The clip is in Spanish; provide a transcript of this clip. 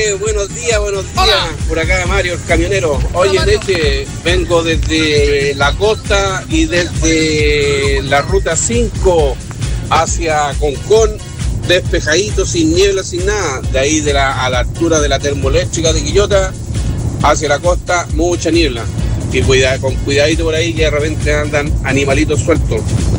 Buenos días. Hola. Por acá Mario, el camionero. Oye, Mario. Leche, vengo desde la costa y desde la ruta 5 hacia Concón, despejadito, sin niebla, sin nada. De ahí a la altura de la termoeléctrica de Quillota, hacia la costa, mucha niebla. Y con cuidadito por ahí, que de repente andan animalitos sueltos.